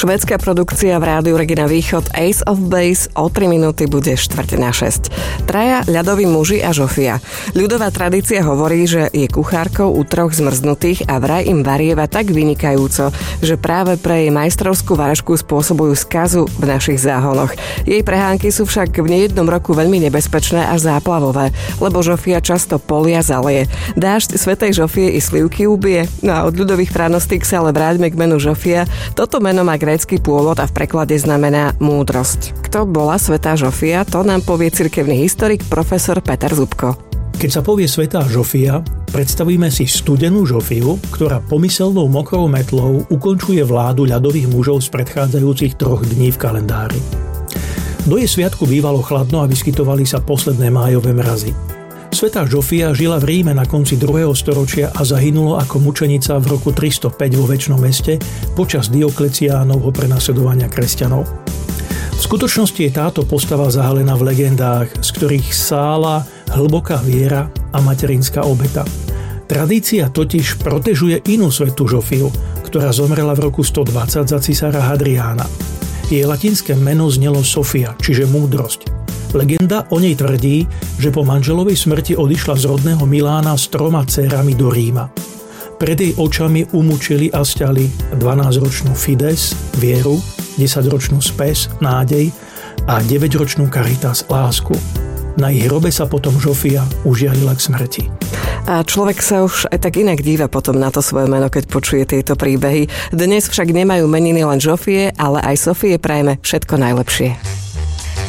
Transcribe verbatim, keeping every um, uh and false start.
Švédska produkcia v rádiu Regina Východ Ace of Base o tri minúty bude štvrť na šesť. Traja ľadoví muži a Žofia. Ľudová tradícia hovorí, že je kuchárkou u troch zmrznutých a vraj im varieva tak vynikajúco, že práve pre jej majstrovskú varžku spôsobujú skazu v našich záhonoch. Jej prehánky sú však v nejednom roku veľmi nebezpečné až záplavové, lebo Žofia často polia zaleje. Dážď svätej Žofie i slivky ubije. No a od ľudových pranostík sa ale vráťme k menu Žofia. Toto meno má grécky pôvod a v preklade znamená múdrosť. Kto bola svätá Žofia, to nám povie cirkevný historik profesor Peter Zubko. Keď sa povie svätá Žofia, predstavíme si studenú Žofiu, ktorá pomyselnou mokrou metlou ukončuje vládu ľadových mužov z predchádzajúcich troch dní v kalendári. Do jej sviatku bývalo chladno a vyskytovali sa posledné májové mrazy. Svätá Žofia žila v Ríme na konci druhého storočia a zahynulo ako mučenica v roku tristopäť vo Večnom meste počas Diokleciánovho prenasledovania kresťanov. V skutočnosti je táto postava zahalená v legendách, z ktorých sála hlboká viera a materinská obeta. Tradícia totiž protežuje inú svätú Žofiu, ktorá zomrela v roku stodvadsať za cisára Hadriána. Jej latinské meno znelo Sofia, čiže múdrosť. Legenda o nej tvrdí, že po manželovej smrti odišla z rodného Milána s troma dcérami do Ríma. Pred jej očami umučili a sťali dvanásťročnú Fides, vieru, desaťročnú Spes, nádej a deväťročnú Caritas, lásku. Na ich hrobe sa potom Žofia užialila k smrti. A človek sa už aj tak inak díva potom na to svoje meno, keď počuje tieto príbehy. Dnes však nemajú meniny len Žofie, ale aj Sofie prajeme všetko najlepšie.